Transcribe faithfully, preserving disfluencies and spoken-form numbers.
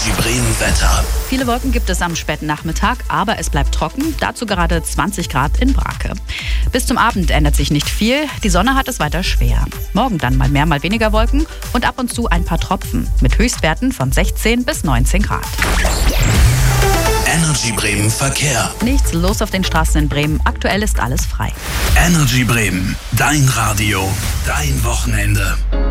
Energy Bremen Wetter. Viele Wolken gibt es am späten Nachmittag, aber es bleibt trocken. Dazu gerade zwanzig Grad in Brake. Bis zum Abend ändert sich nicht viel. Die Sonne hat es weiter schwer. Morgen dann mal mehr, mal weniger Wolken und ab und zu ein paar Tropfen mit Höchstwerten von sechzehn bis neunzehn Grad. Energy Bremen Verkehr. Nichts los auf den Straßen in Bremen. Aktuell ist alles frei. Energy Bremen, dein Radio, dein Wochenende.